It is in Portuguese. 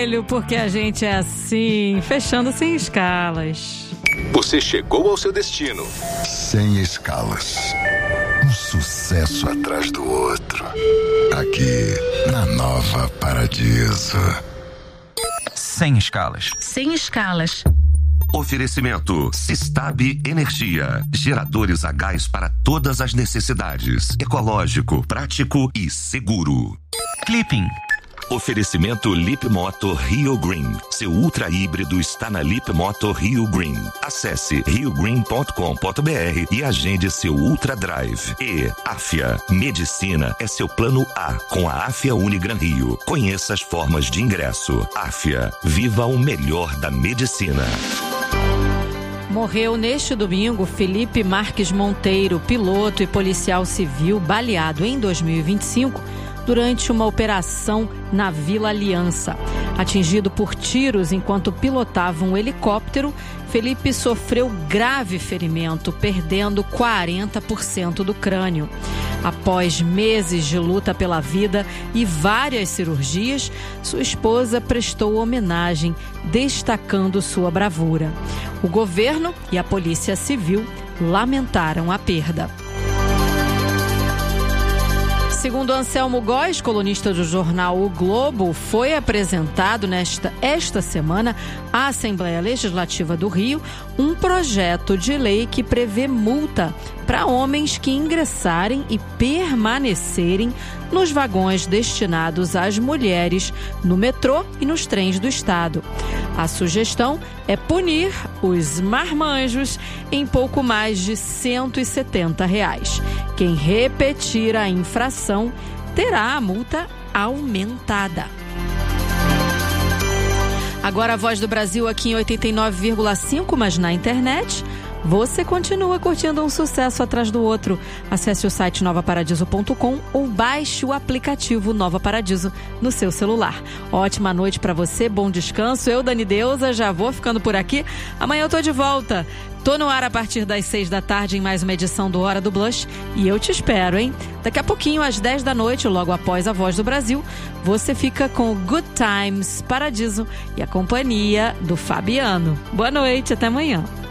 vermelho, porque a gente é assim, fechando sem escalas. Você chegou ao seu destino. Sem escalas. Um sucesso atrás do outro. Aqui, na Nova Paradiso. Sem escalas. Sem escalas. Oferecimento Sistab Energia. Geradores a gás para todas as necessidades. Ecológico, prático e seguro. Clipping. Oferecimento Lip Moto Rio Green. Seu ultra híbrido está na Lip Moto Rio Green. Acesse riogreen.com.br e agende seu Ultra Drive. E Afia. Medicina é seu plano A com a Afia Unigran Rio. Conheça as formas de ingresso. Afia. Viva o melhor da medicina. Morreu neste domingo Felipe Marques Monteiro, piloto e policial civil baleado em 2025 durante uma operação na Vila Aliança. Atingido por tiros enquanto pilotava um helicóptero, Felipe sofreu grave ferimento, perdendo 40% do crânio. Após meses de luta pela vida e várias cirurgias, sua esposa prestou homenagem, destacando sua bravura. O governo e a Polícia Civil lamentaram a perda. Segundo Anselmo Góes, colunista do jornal O Globo, foi apresentado esta semana à Assembleia Legislativa do Rio um projeto de lei que prevê multa para homens que ingressarem e permanecerem nos vagões destinados às mulheres no metrô e nos trens do estado. A sugestão é punir os marmanjos em pouco mais de R$ 170. Quem repetir a infração terá a multa aumentada. Agora a Voz do Brasil aqui em 89,5, mas na internet você continua curtindo um sucesso atrás do outro. Acesse o site novaparadiso.com ou baixe o aplicativo Nova Paradiso no seu celular. Ótima noite pra você, bom descanso. Eu, Dani Deusa, já vou ficando por aqui. Amanhã eu tô de volta. Tô no ar a partir das 6 da tarde em mais uma edição do Hora do Blush e eu te espero, hein? Daqui a pouquinho, às 10 da noite, logo após a Voz do Brasil, você fica com o Good Times Paradiso e a companhia do Fabiano. Boa noite, até amanhã.